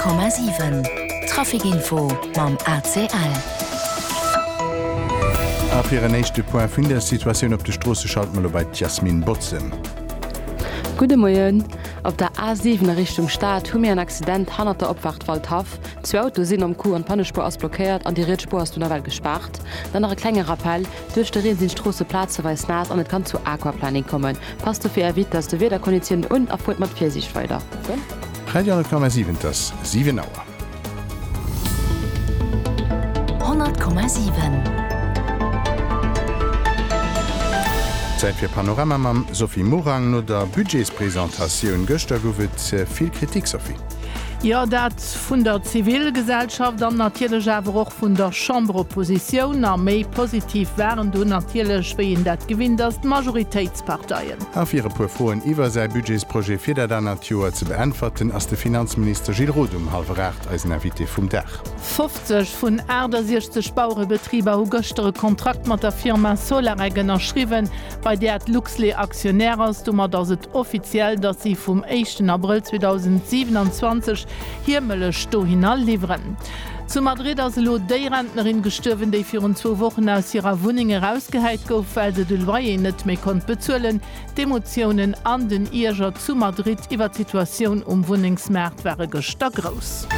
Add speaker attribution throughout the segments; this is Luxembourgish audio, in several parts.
Speaker 1: 100,7 Trafikinfo mam ACL.
Speaker 2: Auf ihre nächste Point vun der Situation op de Strasse schaltmelo bei Jasmin Botzen.
Speaker 3: Gute Morgen. Auf der A7 Richtung Stadt haben wir ein Accident, hanner Opwachtwald haf. 2 Autos sind am Kuh und Pannespur ausblockiert, an die Rätspur aus der Welt gespart. Dann noch ein kleiner Rappel, durch die Reden sind Straße Platz, weiß nass und es kann zu Aquaplaning kommen. Passt dafür erwähnt, dass die Wetterkonditionen und abholt mit Pfirsich weiter.
Speaker 2: Radio 100,7, das 7 Uhr.
Speaker 1: 100,7
Speaker 2: Zeit fir Panorama mam Sophie Morang no der Budgetspräsentatiun Göster gowet viel Kritik, Sophie.
Speaker 4: Ja, dat vun der Zivilgesellschaft an natierlech awer och vun der Chambreopposition a méi positiv wären du natierlech wéi en dat gewinn as Majoritätsparteien.
Speaker 2: Auf ihre Pufroen iwwer sei Budgetsproje fir der Natur ze beantworten ass der Finanzminister Gilles Roth halfrecht als Invité vum Dach.
Speaker 4: 50 vun Äder 60 Baurebetrieber hu gëchtere Kontrakt mat der Firma Solaregen erschriwen, bei der et Luxley Aktionär ass dummer dats et offiziell, dat sie vum 1. April 2027 hier mëlech do hinalliveren. Zu Madrid as lo déi Rentnerin gestürwen, déi vir 2 Wochen aus ihrer Wuning herausgeheit gouf, weil se de Loyer net méi kont bezuelen. D'Emotionen an den Irger zu Madrid iwwer Situationun Wuningsmärt wäre gesta gross.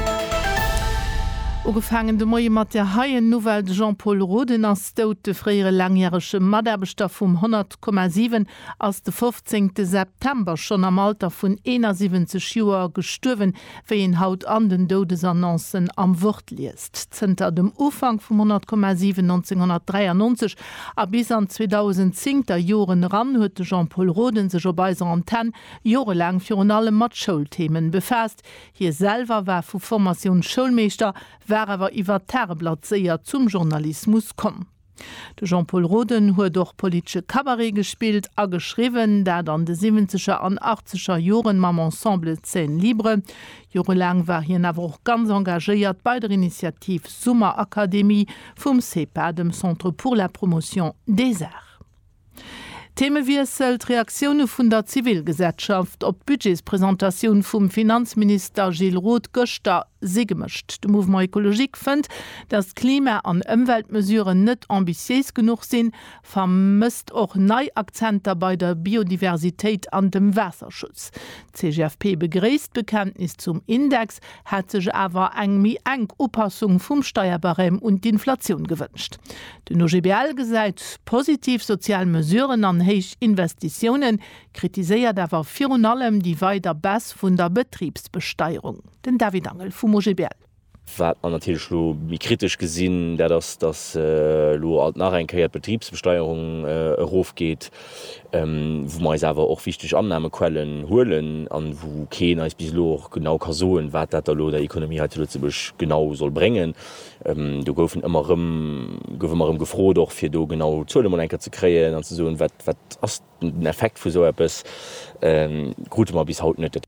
Speaker 4: Ugefangen de Moie mat der Haien Nouvelle Jean-Paul Roden ass dout de fréiere langjähresche Maderbestoff vum 100,7 ass de 15. September schon am Alter vun 71 Joer gestürwen, wéi en haut an den Dodesannonzen am Wort liest. Zter dem Ufang vum 100,7 1993 a bis an 2010 Joren ran huete Jean-Paul Roden sech op beiser Antenne jorelang fir an alle mat-Schulthemen befasst. Hier selver war vu Formatioun Schulmeester, wärwer iwwer Terreblatt séier zum Journalismus kom. De Jean-Paul Roden huet doch politische Kabarett gespielt a geschriwen, dat an de 70er an 80er Joren mam Ensemble 10 Libre. Jorelang war hien awer auch ganz engagéiert bei der Initiativ Sommerakademie vum CEPA, dem Centre pour la Promotion des Arts. Themewiesselt Reaktionen vun der Zivilgesellschaft op Budgetspräsentation vum Finanzminister Gilles Roth Göster se gemischt. De Mouvement Ökologik fënnt, dass Klima- an Umweltmesuren net ambitiös genug sinn, vermisst och nei Akzenter bei der Biodiversität an dem Wasserschutz. CGFP begräst Bekenntnis zum Index, hat sich aber eng Opassung vum Steuerbarem und die Inflation gewünscht. Den OGBL gesagt, positiv soziale Mesuren an heich Investitionen kritiseiert awer virun allem die weiter Bass vun der Betriebsbesteuerung. Den David Angel vum OGBL.
Speaker 5: Wat man natürlich mi kritisch gesinn, der das lo alt nachenkeiert Betriebsbesteuerung Hof geht, wo man awer auch wichtig Annahmequellen holen, an wo Ken als bis lo genau kasoen, wat dat lo der Ekonomie Lützeburg genau soll bringen. Du goufen immer gefro doch fir do genau Zollmonenker zu kreen, an so wat as den Effekt vu so etwas gut mal bis haut nettet.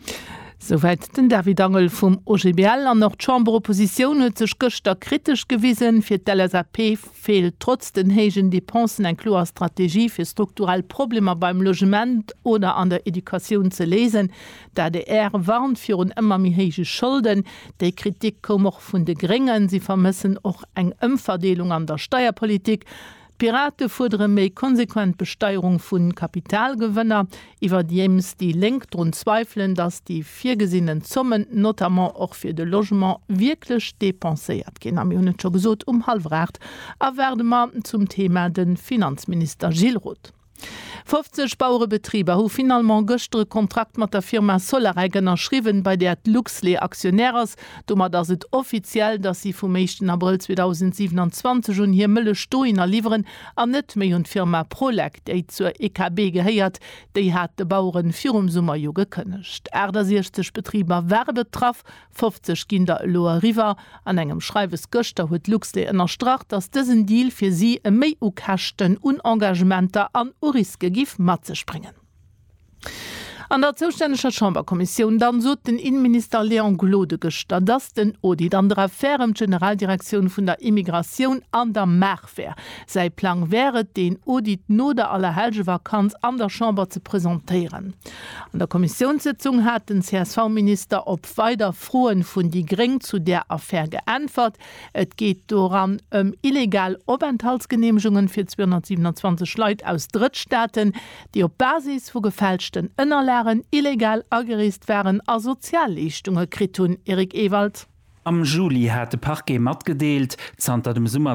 Speaker 4: Soweit den David Angel vum OGBL an noch Chambreopposition huet sech Göster kritisch gewiesen, fir d'LSAP fehlt trotz den hegen Depensen en kloer Strategie fir strukturell Probleme beim Logement oder an der Education ze lesen, da de warnt fir un immer mi hege Schulden. De Kritik kom auch vun de Geringen, sie vermissen och eng Ëmverdelung an der Steuerpolitik. Pirate fordere méi konsequent Besteuerung vun Kapitalgewënner, iwwer diems die lenkt rund zweifeln, dass die viergesinnen Summen notamment auch fir de Logement wirklich depenséiert gin. Am Jonet gesot halfrecht, werde man zum Thema den Finanzminister Gilles Roth. 50 Baurebetrieber hu finalement gëchtere Kontrakt mat der Firma Solaregen erschriwen, bei der Luxley Aktionärs, dummer dass het offiziell, dass sie vom 1. April 2027 hun hier Mëlle Stoin erlieferen an net méi hun Firma Prolect, déi zur EKB geheiert, déi hat de Bauuren Firumsummer jo gekënnecht. Äder 60 Betrieber werbe traf, 50 Kinder Loa River, an engem Schreiwes Göster huet Luxley ënnerstracht, dass diesen Deal fir sie e méi ukachten Unengagementer an Uriske gif matze springen. An der zuständiger Chamberkommission dann so den Innenminister Leon Glode gestern, dass den Audit an der Affäre im Generaldirektion von der Immigration an der Merkwehr. Sei Plan wäre, den Audit nur der allerhelge Vakanz an der Chamber zu präsentieren. An der Kommissionssitzung hat den CSV-Minister ob weiter Frohen von die Gring zu der Affäre geantwortet. Es geht daran illegal Aufenthaltsgenehmigungen für 227 Leute aus Drittstaaten, die auf Basis von gefälschten Innerlehren illegal angereist wären a Sozialleistungen kritun Erik Ewald.
Speaker 6: Am Juli hat de Parquet matgedeelt, zanter dem Summer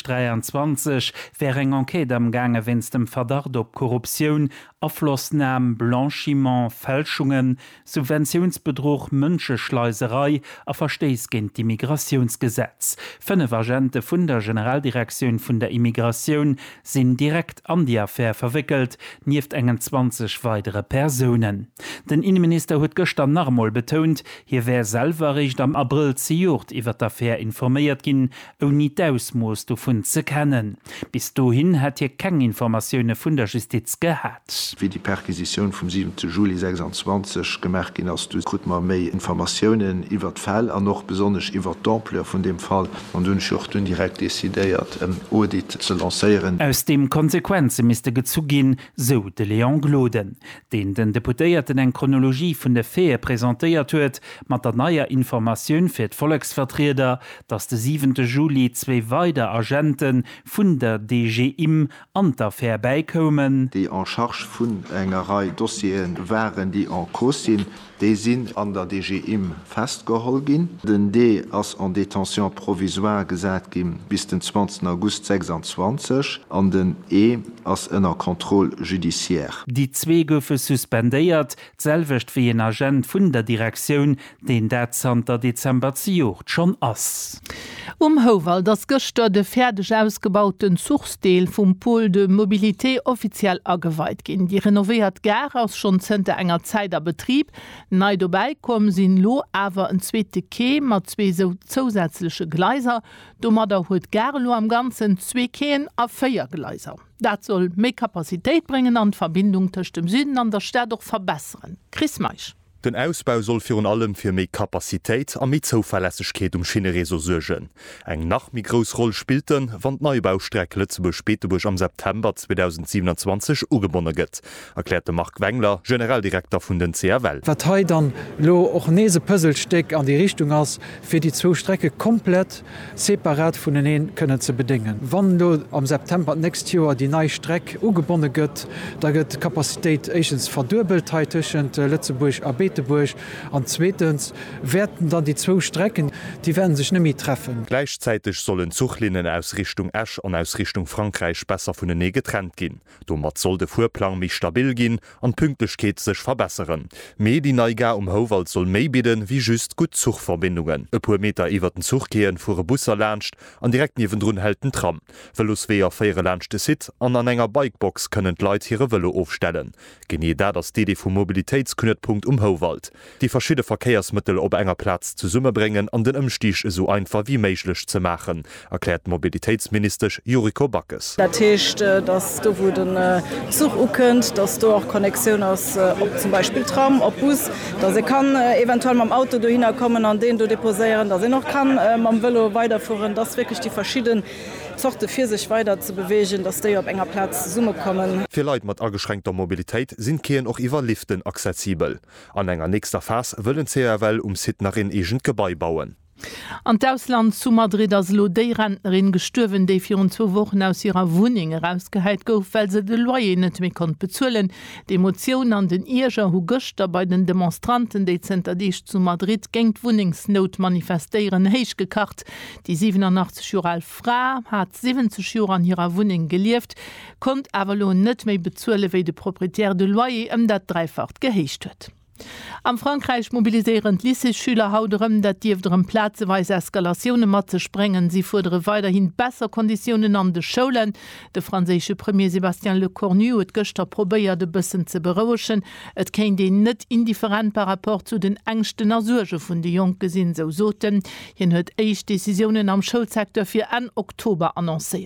Speaker 6: 2023 wär eng Enquete am Gange wenns dem Verdacht op Korruption, Afflossnahmen, Blanchiment, Fälschungen, Subventionsbedroch, Mënscheschleiserei a Verstees gent die Migrationsgesetz. 5 Agente vun der Generaldirektion vun der Immigration sind direkt an die Affäre verwickelt, nieft engen 20 weitere Personen. Den Innenminister huet gestern normal betont, hier wär selberrecht am April iwwer d'Affaire informéiert ginn ou nie d'ausmoos du vun ze kennen. Bis dohin hat hier keng Informationoune vun der Justiz gehat.
Speaker 7: Wie die Perquisition vom 7. Juli 26 gemerkt gin ass du gut ma méi Informationen iwwer Fall an noch besonders iwwer d'Ampleur von dem Fall an dun Schuchten direkt desideiert Audit ze lanceieren.
Speaker 6: Aus dem Konsequenze miste gezugin so de Leon Gloden, den den Deputéierten eng Chronologie vun der Fee präsentéiert huet, mat der naier Information fir Volksvertreter, dass der 7. Juli 2 weitere Agenten vun der DGIM an der Affaire beikommen.
Speaker 7: Die en charge vun engerei Dossien waren die en Kurs sind, die sind an der DGIM festgeholt gin. Den D als en Detention provisoire gesagt gin bis den 20. August 26 an den E als ënner Kontrolle judiciaire.
Speaker 6: Die 2 goufe suspendéiert, selwecht wie en Agent vun der Direktion, den dat Dezember schon ass.
Speaker 4: Howald das Göster de fertig ausgebauten Zugsdeel vum Pol de Mobilité offiziell aweit gin. Die renoviert gar aus schon zente enger Zeiter Betrieb. Nei dabei kommen sinn lo awer en zweete Ke mat 2 so zusätzliche Gleiser. Dummer der huet Gerlo am ganzen 2 Keen a 4 Gleiser. Dat soll mé Kapazität bringen an Verbindung zwischen dem Süden an der Stadt doch verbessern. Chris Meisch.
Speaker 8: Den Ausbau soll fir allem fir méi Kapazitéit a mit Zuverlässigkeet Schienenreso sugen. Eng nach Migrosroll spielten, wann d Neubaustreck Lützeburg-Spätebusch am September 2027 ugebonne gëtt, erklärte Mark Wengler, Generaldirektor vun den CRL.
Speaker 9: Wat dann lo och nese Pësselsteck an die Richtung ass fir die 2 Strecke komplett separat vun den een kënne ze bedingen. Wann du am September näst Joer die neii Streck ugebonne gëtt, da gëtt Kapazitéit egens verdurbeltheitschen Lützeburg a Beteburg an zweitens werden dann die 2 Strecken, die werden sich nimi treffen.
Speaker 8: Gleichzeitig sollen Zuglinnen aus Richtung Esch an aus Richtung Frankreich besser vun den getrennt gin. Dommer soll de Fuhrplan mich stabil gin an Pünktlichkeit sech verbessern. Die Neiga Howald soll méi bieden wie just gut Zugverbindungen. E pu Meter iwwer den Zug gehen vor Busser lerncht an direkt niwen run helten Tram. Verlust wie feiere lernchte Sit an enger Bikebox können Leiit ihre Wëlle aufstellen. Genie da das DD vu Mobilitätsknütpunkt Howald. Die verschiedene Verkehrsmittel op enger Platz zu Summe bringen an den Umstich so einfach wie méiglech zu machen, erklärt Mobilitätsminister Juriko Backes.
Speaker 10: Dat heißt, dass du wo den Zug ukënnt, dass du auch Konnexion aus ob zum Beispiel Tram, ob Bus, dass sie kann eventuell am Auto du hinkommen, an den du deposieren, dass sie noch kann man Velo weiterfuhren, das wirklich die verschiedenen Sorte für sich weiter zu bewegen, dass die auf enger Platz Summe kommen.
Speaker 8: Für Leute mit eingeschränkter Mobilität sind Keen auch über Liften zesibel. An enger nächster Phase wollen CRL Sit nach in egent Gebäi bauen.
Speaker 4: An d'Ausland zu Madrid as Lodéi-Rentnerin gestürwen, déi 2 Wochen aus ihrer Wohnung herausgeheit gouf, weil se de Loyer net méi kon bezuelen. D'Emoioun an den Ierger hu Gëchter bei den Demonstranten, déi zenterdich zu Madrid géint Wohnungsnot manifestéieren héich gekacht. Die 87 Jahre alt Frau hat 70 Jahre an ihrer Wohnung gelieft, kont awer lo net méi bezuele, wéi de Proprietär de Loyer dat dreifacht gehéicht huet. Am Frankreich mobiliseieren Lycée-Schüler hauterem, dat diefderem Plazeweis Eskalationune mat ze sprengen. Sie fordere weiterhin besser Konditionen an de Schulen. De franzésche Premier Sébastien Lecornu huet gëchter probéiert de bëssen ze berouschen. Et kéint de net indifferent par rapport zu den engchten Asurge vun de Jong gesinn so soten. Hien huet eich Decisionen am Schulsektor fir an Oktober annoncéiert.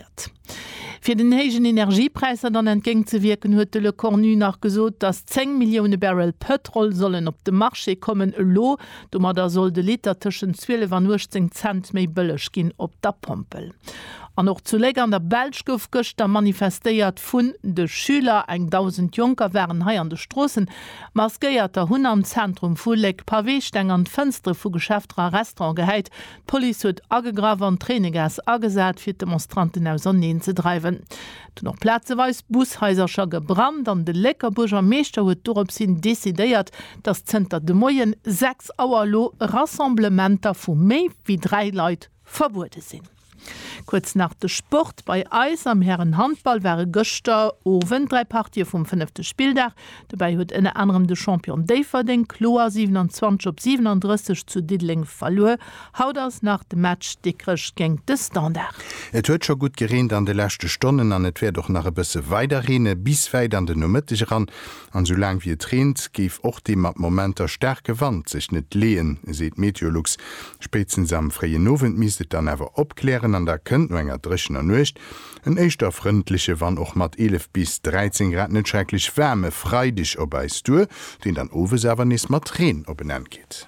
Speaker 4: Für den hegen Energiepreis dann entgegen zu wirken huet Le Cornu nachgesot, dass 10 Millionen Barrel Petrol sollen op de Marche kommen lo, dummer da soll de Liter tschen 12 Cent méi bëllech gin op der Pompel. An noch zuleg an der Belschgouf gocht der manifestéiert vun de Schüler eng 1000 Junker wären hai an de Strossen, maskeiert der hun am Zentrum vuleg Pavéstäng an Fënstre vu Geschäftrer Restaurant geheit, Poli huet agegrav an Trainegas agesat fir Demonstranten aus anneen ze dreiwen. Du noch Plazeweis Bushäuserscher gebrannt an de Leckerburger Meester huet dorop sinn desideiert, dat Zter de Moien 6 Auerlo Rassemblementer vu méi wie 3 Leiit verbude sinn. Kurz nach de Sport bei Eis am Herren Handball wäre Göster Owen 3 Partie vum 5. Spieldach. Dabei huet en anderem de Champion Dafer den Kloa 27/37 zu Didling verloren. Haut ass nach dem Match dickrech geng de Standard.
Speaker 2: Et huet scho gut gereint an de lächte Stonnen an et wär doch nach e bësse weiderrene bis weit an den Numëttich ran. An so lang wie et trent, gif och dem mat Momenter sterk gewandt sich net lehen, seet Meteorlux. Spezens am freien Nowen miset dann awer opklären an der kënnt enger drechen ernuecht. En eichter frëndliche wann och mat 11 bis 13 Grad net schrecklich Wärme freidig obeist du, den dann Oweservernis mat Tränen op benannt geht.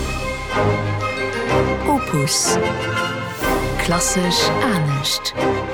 Speaker 1: Opus. Klassisch ernstcht.